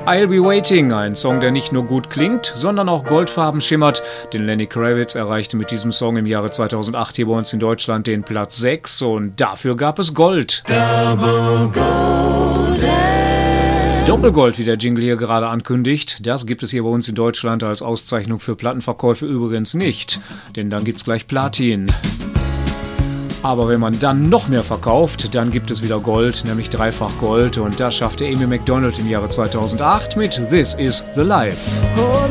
I'll Be Waiting, ein Song, der nicht nur gut klingt, sondern auch goldfarben schimmert, denn Lenny Kravitz erreichte mit diesem Song im Jahre 2008 hier bei uns in Deutschland den Platz 6 und dafür gab es Gold. Doppelgold, wie der Jingle hier gerade ankündigt, das gibt es hier bei uns in Deutschland als Auszeichnung für Plattenverkäufe übrigens nicht, denn dann gibt's gleich Platin. Aber wenn man dann noch mehr verkauft, dann gibt es wieder Gold, nämlich dreifach Gold. Und das schaffte Amy Macdonald im Jahre 2008 mit This Is The Life.